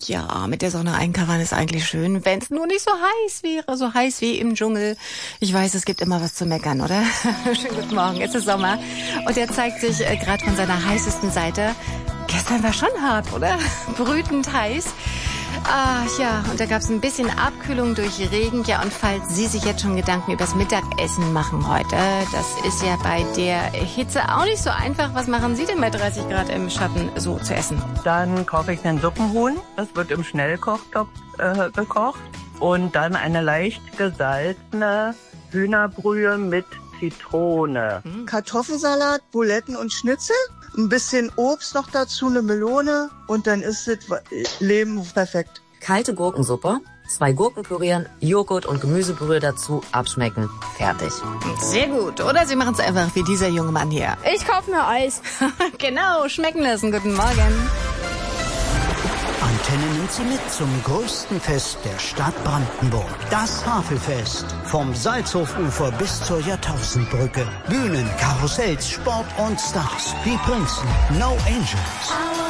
Ja, mit der Sonne einkaufen ist eigentlich schön, wenn es nur nicht so heiß wäre, so heiß wie im Dschungel. Ich weiß, es gibt immer was zu meckern, oder? Schönen guten Morgen, es ist Sommer und er zeigt sich gerade von seiner heißesten Seite. Gestern war schon hart, oder? Brütend heiß. Ah, ja, und da gab es ein bisschen Abkühlung durch Regen. Ja, und falls Sie sich jetzt schon Gedanken über das Mittagessen machen heute, das ist ja bei der Hitze auch nicht so einfach. Was machen Sie denn bei 30 Grad im Schatten so zu essen? Dann koche ich einen Suppenhuhn. Das wird im Schnellkochtopf gekocht. Und dann eine leicht gesalzene Hühnerbrühe mit Zitrone. Kartoffelsalat, Buletten und Schnitzel. Ein bisschen Obst noch dazu, eine Melone und dann ist das Leben perfekt. Kalte Gurkensuppe, 2 Gurken pürieren, Joghurt und Gemüsebrühe dazu, abschmecken, fertig. Sehr gut, oder? Sie machen es einfach wie dieser junge Mann hier. Ich kaufe mir Eis. Genau, schmecken lassen. Guten Morgen. Antenne nimmt Sie mit zum größten Fest der Stadt Brandenburg. Das Havelfest. Vom Salzhofufer bis zur Jahrtausendbrücke. Bühnen, Karussells, Sport und Stars. Wie Prinzen, No Angels.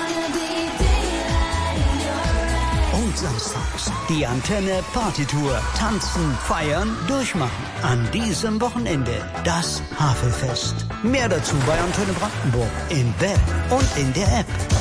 Und samstags die Antenne Partytour. Tanzen, feiern, durchmachen. An diesem Wochenende das Havelfest. Mehr dazu bei Antenne Brandenburg. Im Web und in der App.